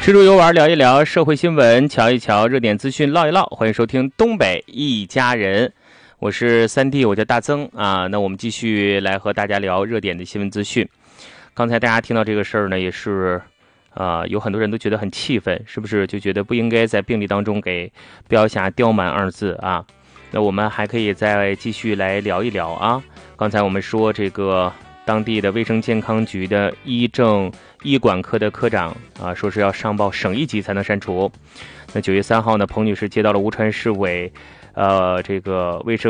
吃住游玩聊一聊社会新闻，瞧一瞧热点资讯，唠一唠。欢迎收听东北一家人，我是3D，我叫大曾啊。那我们继续来和大家聊热点的新闻资讯。刚才大家听到这个事儿呢，也是有很多人都觉得很气愤，是不是就觉得不应该在病历当中给标下刁蛮2字啊？那我们还可以再继续来聊一聊啊。刚才我们说这个当地的卫生健康局的医政医管科的科长啊，说是要上报省一级才能删除。那9月3号呢，彭女士接到了吴川市委这个卫生